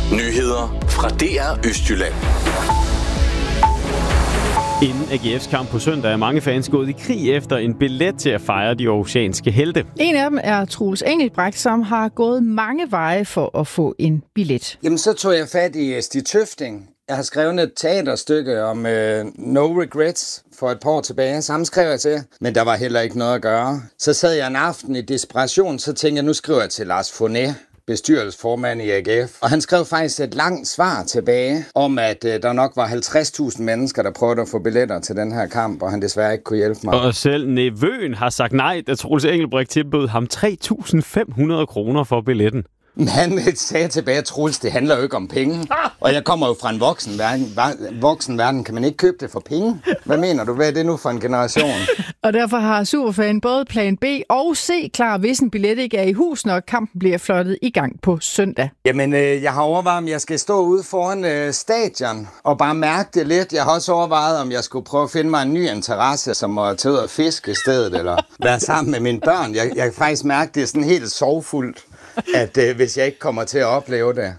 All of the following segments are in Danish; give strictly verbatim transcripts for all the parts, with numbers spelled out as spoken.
Nyheder fra D R Østjylland. Inden A G F's kamp på søndag er mange fans gået i krig efter en billet til at fejre de aarhusianske helte. En af dem er Troels Engelbrecht, som har gået mange veje for at få en billet. Jamen, så tog jeg fat i Stig Tøfting. Jeg har skrevet et teaterstykke om uh, No Regrets for et par år tilbage. Samme skrev jeg til, men der var heller ikke noget at gøre. Så sad jeg en aften i desperation, så tænkte jeg, nu skriver jeg til Lars Fournet, bestyrelsesformand i A G F. Og han skrev faktisk et langt svar tilbage om, at uh, der nok var halvtreds tusind mennesker, der prøvede at få billetter til den her kamp, og han desværre ikke kunne hjælpe mig. Og selv nevøen har sagt nej, da Troels Engelbrecht tilbød ham tre tusind fem hundrede kroner for billetten. Men han sagde tilbage, Troels, det handler jo ikke om penge. Og jeg kommer jo fra en voksen verden. Voksen verden, kan man ikke købe det for penge? Hvad mener du? Hvad er det nu for en generation? Og derfor har Superfan både plan B og C klar, hvis en billet ikke er i hus, når kampen bliver flottet i gang på søndag. Jamen, øh, jeg har overvejet, om jeg skal stå ude foran øh, stadion og bare mærke det lidt. Jeg har også overvejet, om jeg skulle prøve at finde mig en ny interesse, som at tage ud og fiske i stedet, eller være sammen med mine børn. Jeg, jeg kan faktisk mærke, det er sådan helt sorgfuldt, at øh, hvis jeg ikke kommer til at opleve det.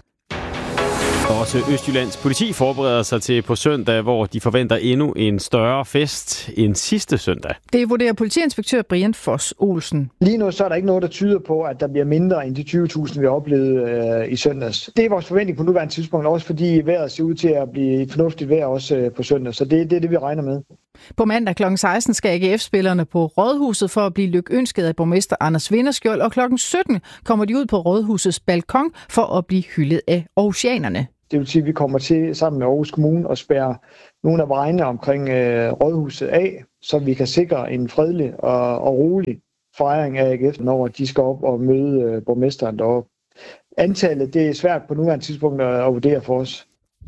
Også Østjyllands politi forbereder sig til på søndag, hvor de forventer endnu en større fest end sidste søndag. Det vurderer politiinspektør Brian Foss Olsen. Lige nu så er der ikke noget, der tyder på, at der bliver mindre end de tyve tusind, vi har oplevet øh, i søndags. Det er vores forventning på nuværende tidspunkt, også fordi vejret ser ud til at blive et fornuftigt vejr også øh, på søndag. Så det, det er det, vi regner med. På mandag klokken seksten skal A G F-spillerne på Rådhuset for at blive lykønsket af borgmester Anders Vinderskjold, og klokken sytten kommer de ud på Rådhusets balkon for at blive hyldet af aarhusianerne. Det vil sige, at vi kommer til sammen med Aarhus Kommune at spærre nogle af vejene omkring øh, Rådhuset af, så vi kan sikre en fredelig og, og rolig fejring af A G F, når de skal op og møde øh, borgmesteren deroppe. Antallet det er svært på nuværende tidspunkt at, at vurdere for os.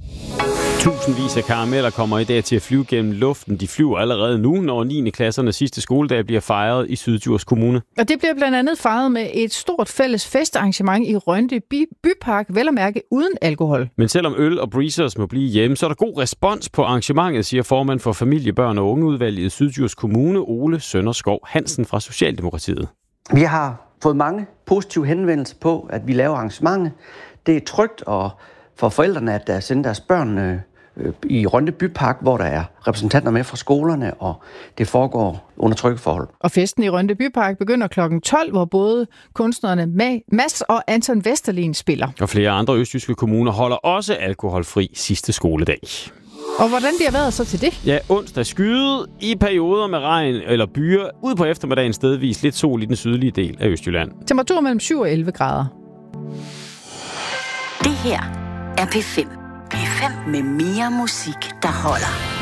Tusindvis af karameller kommer i dag til at flyve gennem luften. De flyver allerede nu, når niende klassernes sidste skoledag bliver fejret i Syddjurs Kommune. Og det bliver blandt andet fejret med et stort fælles festarrangement i Rønde By- Bypark, vel at mærke uden alkohol. Men selvom øl og breezers må blive hjemme, så er der god respons på arrangementet, siger formand for familie, børn og ungeudvalget i Syddjurs Kommune, Ole Sønderskov Hansen fra Socialdemokratiet. Vi har fået mange positive henvendelser på, at vi laver arrangementet. Det er trygt og for forældrene at sende deres børn øh, i Rønde Bypark, hvor der er repræsentanter med fra skolerne, og det foregår under trygge forhold. Og festen i Rønde Bypark begynder klokken tolv, hvor både kunstnerne Mads og Anton Vesterlin spiller. Og flere andre østjyske kommuner holder også alkoholfri sidste skoledag. Og hvordan bliver vejret så til det? Ja, onsdag skyde i perioder med regn eller byer. Ud på eftermiddagen stedvis lidt sol i den sydlige del af Østjylland. Temperatur mellem syv og elleve grader. Det her er P fem. P fem med mere musik, der holder.